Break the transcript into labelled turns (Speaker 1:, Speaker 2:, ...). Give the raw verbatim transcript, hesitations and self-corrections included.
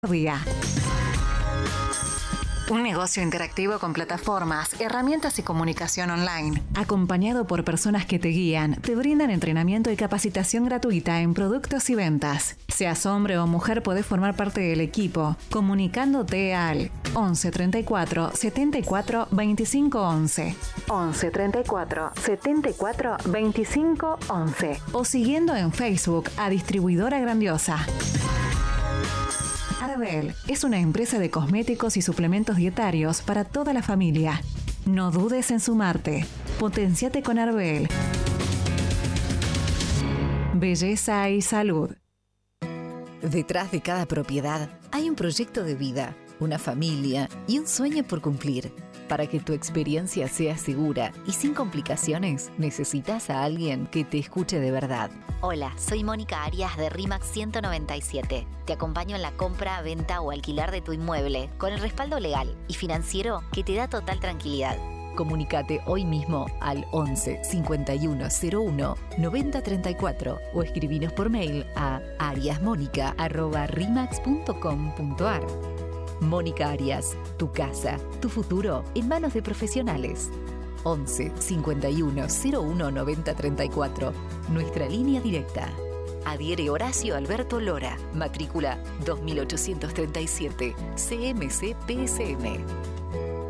Speaker 1: Día. Un negocio interactivo con plataformas, herramientas y comunicación online, acompañado por personas que te guían, te brindan entrenamiento y capacitación gratuita en productos y ventas. Seas hombre o mujer, podés formar parte del equipo, comunicándote al once treinta y cuatro setenta y cuatro veinticinco once, once treinta y cuatro setenta y cuatro veinticinco once o siguiendo en Facebook a Distribuidora Grandiosa. Arbel es una empresa de cosméticos y suplementos dietarios para toda la familia. No dudes en sumarte. Potenciate con Arbel. Belleza y salud.
Speaker 2: Detrás de cada propiedad hay un proyecto de vida, una familia y un sueño por cumplir. Para que tu experiencia sea segura y sin complicaciones, necesitas a alguien que te escuche de verdad.
Speaker 3: Hola, soy Mónica Arias de RIMAX ciento noventa y siete. Te acompaño en la compra, venta o alquiler de tu inmueble con el respaldo legal y financiero que te da total tranquilidad.
Speaker 2: Comunicate hoy mismo al once cincuenta y uno cero uno noventa treinta y cuatro o escribinos por mail a ariasmonica arroba rimax punto com punto ar. Mónica Arias, tu casa, tu futuro en manos de profesionales. once cincuenta y uno cero uno noventa treinta y cuatro, nuestra línea directa. Adhiere Horacio Alberto Lora, matrícula dos mil ochocientos treinta y siete, C M C P S M.